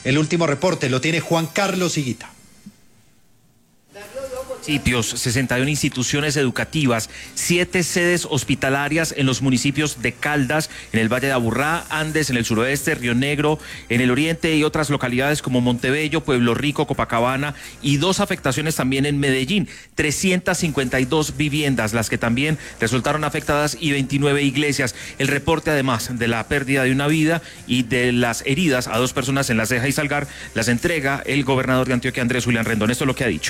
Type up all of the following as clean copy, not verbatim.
El último reporte lo tiene Juan Carlos Higuita. 61 instituciones educativas, 7 sedes hospitalarias en los municipios de Caldas, en el Valle de Aburrá, Andes, en el suroeste, Río Negro, en el oriente y otras localidades como Montebello, Pueblo Rico, Copacabana y 2 afectaciones también en Medellín. 352 viviendas las que también resultaron afectadas y 29 iglesias. El reporte, además de la pérdida de una vida y de las heridas a 2 personas en La Ceja y Salgar, las entrega el gobernador de Antioquia, Andrés Julián Rendón. Esto es lo que ha dicho.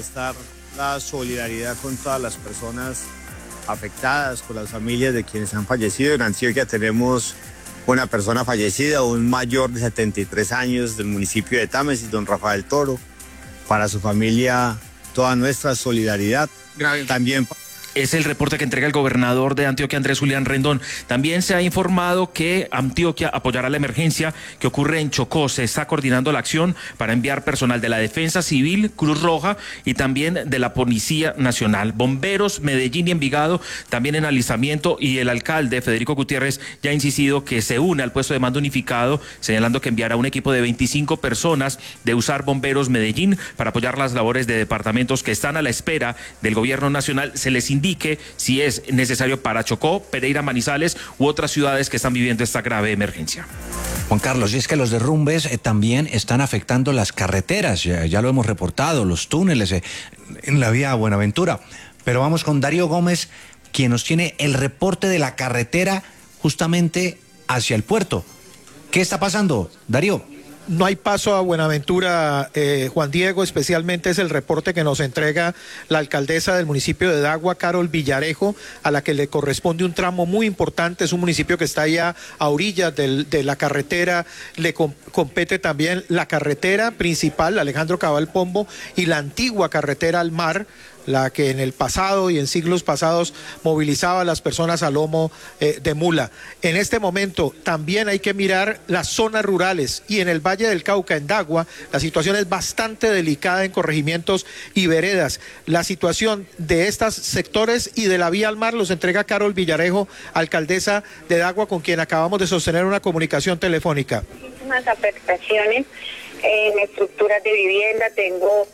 La solidaridad con todas las personas afectadas, con las familias de quienes han fallecido. En Antioquia tenemos una persona fallecida, un mayor de 73 años del municipio de Támesis, don Rafael Toro. Para su familia, toda nuestra solidaridad. También Es el reporte que entrega el gobernador de Antioquia, Andrés Julián Rendón. También se ha informado que Antioquia apoyará la emergencia que ocurre en Chocó. Se está coordinando la acción para enviar personal de la Defensa Civil, Cruz Roja y también de la Policía Nacional. Bomberos, Medellín y Envigado también en alistamiento, y el alcalde Federico Gutiérrez ya ha insistido que se une al puesto de mando unificado, señalando que enviará un equipo de 25 personas de USAR Bomberos Medellín para apoyar las labores de departamentos que están a la espera del gobierno nacional. Se les indique si es necesario para Chocó, Pereira, Manizales u otras ciudades que están viviendo esta grave emergencia. Juan Carlos, y es que los derrumbes también están afectando las carreteras, ya lo hemos reportado, los túneles en la vía Buenaventura. Pero vamos con Darío Gómez, quien nos tiene el reporte de la carretera justamente hacia el puerto. ¿Qué está pasando, Darío? No hay paso a Buenaventura, Juan Diego, especialmente es el reporte que nos entrega la alcaldesa del municipio de Dagua, Carol Villarejo, a la que le corresponde un tramo muy importante. Es un municipio que está ya a orillas de la carretera, le compete también la carretera principal, Alejandro Cabal Pombo, y la antigua carretera al mar, la que en el pasado y en siglos pasados movilizaba a las personas a lomo de mula. En este momento también hay que mirar las zonas rurales, y en el Valle del Cauca, en Dagua, la situación es bastante delicada en corregimientos y veredas. La situación de estos sectores y de la vía al mar los entrega Carol Villarejo, alcaldesa de Dagua, con quien acabamos de sostener una comunicación telefónica. Muchísimas afectaciones en estructuras de vivienda, tengo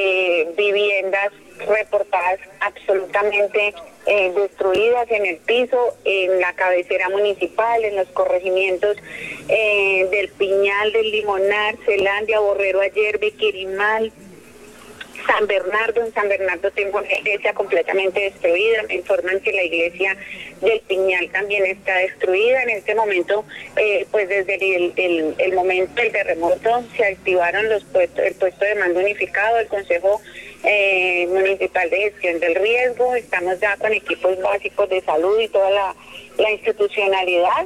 viviendas reportadas absolutamente destruidas en el piso, en la cabecera municipal, en los corregimientos del Piñal, del Limonar, Celandia, Borrero Ayerbe, Quirimal, San Bernardo. En San Bernardo tengo una iglesia completamente destruida. Me informan que la iglesia del Piñal también está destruida. En este momento, pues desde el momento del terremoto se activaron el puesto de mando unificado, el Consejo Municipal de Gestión del Riesgo. Estamos ya con equipos básicos de salud y toda la institucionalidad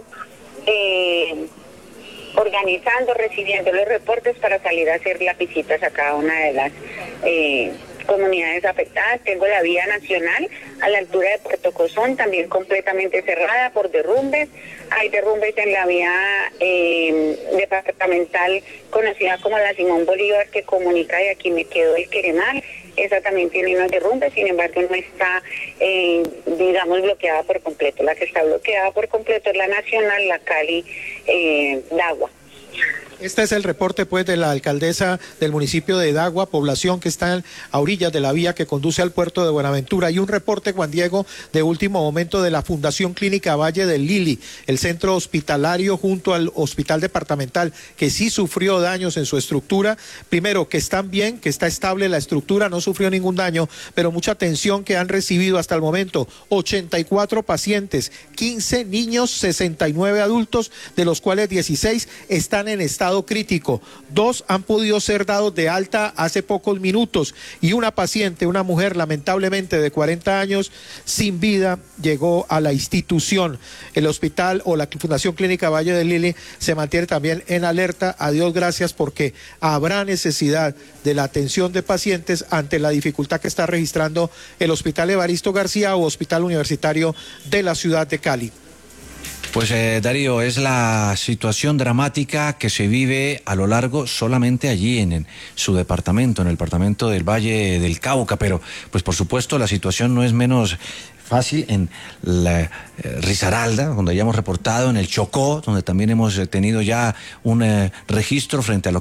organizando, recibiendo los reportes para salir a hacer las visitas a cada una de las comunidades afectadas. Tengo la vía nacional a la altura de Puerto Cozón también completamente cerrada por derrumbes. Hay derrumbes en la vía departamental conocida como la Simón Bolívar, que comunica de aquí me quedo el Queremal. Esa también tiene unos derrumbes, sin embargo no está, digamos, bloqueada por completo. La que está bloqueada por completo es la nacional, la Cali, Dagua. Este es el reporte pues de la alcaldesa del municipio de Dagua, población que está a orillas de la vía que conduce al puerto de Buenaventura. Y un reporte, Juan Diego, de último momento de la Fundación Clínica Valle del Lili, el centro hospitalario junto al hospital departamental, que sí sufrió daños en su estructura. Primero, que están bien, que está estable la estructura, no sufrió ningún daño, pero mucha atención que han recibido hasta el momento 84 pacientes, 15 niños, 69 adultos, de los cuales 16 están en estado crítico. 2 han podido ser dados de alta hace pocos minutos, y una paciente, una mujer lamentablemente de 40 años sin vida, llegó a la institución. El hospital o la Fundación Clínica Valle del Lili se mantiene también en alerta. A Dios gracias, porque habrá necesidad de la atención de pacientes ante la dificultad que está registrando el Hospital Evaristo García o Hospital Universitario de la ciudad de Cali. Pues Darío, es la situación dramática que se vive a lo largo solamente allí en su departamento, en el departamento del Valle del Cauca, pero pues por supuesto la situación no es menos fácil en la Risaralda, donde ya hemos reportado, en el Chocó, donde también hemos tenido ya un registro frente a lo